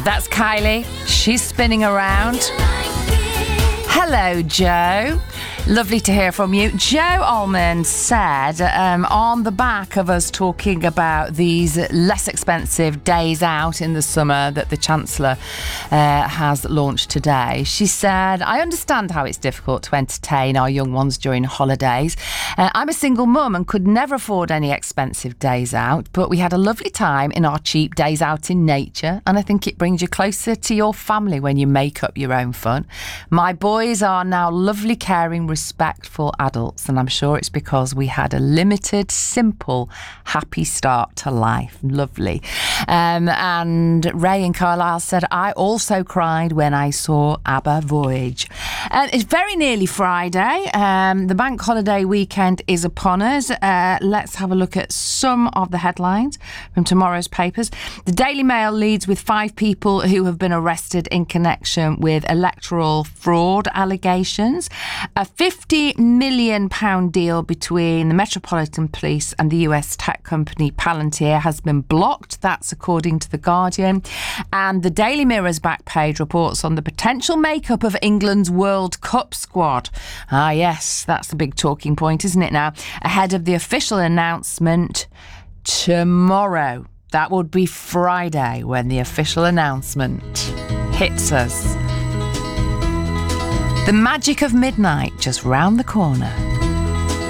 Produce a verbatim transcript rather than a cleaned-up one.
That's Kylie. She's spinning around. Hello, Joe. Lovely to hear from you. Joe Almond said, um, on the back of us talking about these less expensive days out in the summer that the Chancellor uh, has launched today, she said, I understand how it's difficult to entertain our young ones during holidays. Uh, I'm a single mum and could never afford any expensive days out, but we had a lovely time in our cheap days out in nature, and I think it brings you closer to your family when you make up your own fun. My boys are now lovely, caring, respectful adults, and I'm sure it's because we had a limited, simple, happy start to life. Lovely. Um, and Ray in Carlisle said, I also cried when I saw ABBA Voyage. Uh, it's very nearly Friday. Um, the bank holiday weekend is upon us. Uh, let's have a look at some of the headlines from tomorrow's papers. The Daily Mail leads with five people who have been arrested in connection with electoral fraud allegations. A fifty million pounds deal between the Metropolitan Police and the U S tech company Palantir has been blocked. That's according to The Guardian. And the Daily Mirror's back page reports on the potential makeup of England's World Cup squad. Ah, yes, that's the big talking point, isn't it now? Ahead of the official announcement tomorrow. That would be Friday when the official announcement hits us. The magic of midnight just round the corner.